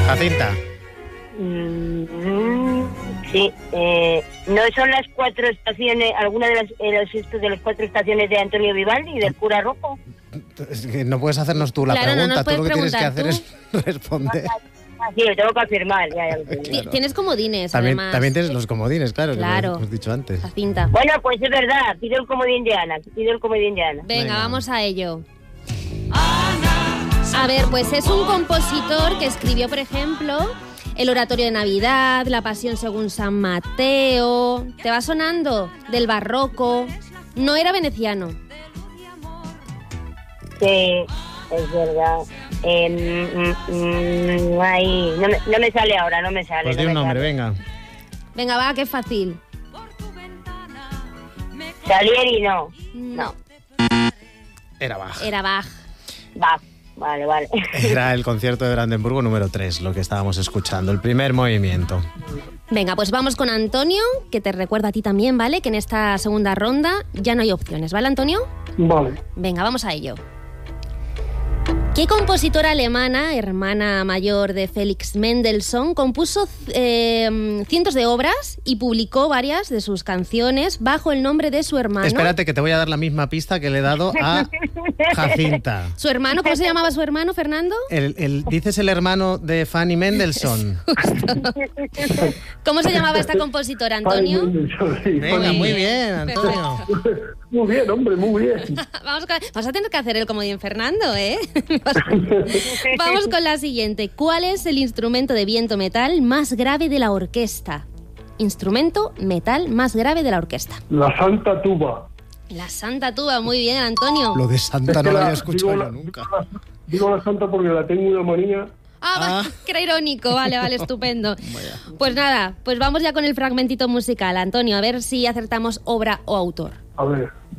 Jacinta. Sí, ¿no son las 4 estaciones, alguna de las 4 estaciones de Antonio Vivaldi y del cura Rojo? Es que no puedes hacernos tú la pregunta, tú lo que tienes que hacer es responder. Sí, lo tengo que afirmar. Ya lo tengo. Claro. Tienes comodines, además. También tienes los comodines, claro. Que lo hemos dicho antes. Jacinta. Bueno, pues es verdad, pido el comodín de Ana. Venga, vamos a ello. A ver, pues es un compositor que escribió, por ejemplo, el Oratorio de Navidad, La Pasión según San Mateo. ¿Te va sonando? Del barroco. No era veneciano. Sí, es verdad. Ahí, no me sale ahora, no me sale. Pues di un nombre, venga. Venga, va, que es fácil. Salieri no. No. Era Bach. Era Bach. Bach. Vale. Era el concierto de Brandenburgo número 3, lo que estábamos escuchando, el primer movimiento. Venga, pues vamos con Antonio, que te recuerda a ti también, ¿vale? Que en esta segunda ronda ya no hay opciones, ¿vale, Antonio? Vale. Venga, vamos a ello. ¿Qué compositora alemana, hermana mayor de Felix Mendelssohn, compuso cientos de obras y publicó varias de sus canciones bajo el nombre de su hermano? Espérate, que te voy a dar la misma pista que le he dado a Jacinta. ¿Su hermano? ¿Cómo se llamaba su hermano, Fernando? Dices el hermano de Fanny Mendelssohn. ¿Cómo se llamaba esta compositora, Antonio? Venga, muy bien, Antonio. Muy bien, hombre, muy bien. Vamos a tener que hacer el comodín Fernando, ¿eh? Vamos con la siguiente. ¿Cuál es el instrumento de viento metal más grave de la orquesta? Instrumento metal más grave de la orquesta. La Santa Tuba. La Santa Tuba, muy bien, Antonio. Lo de Santa no lo había escuchado yo nunca. Digo la Santa porque la tengo una manía. Que era irónico, vale, estupendo. Pues nada, pues vamos ya con el fragmentito musical. Antonio, a ver si acertamos obra o autor. A ver.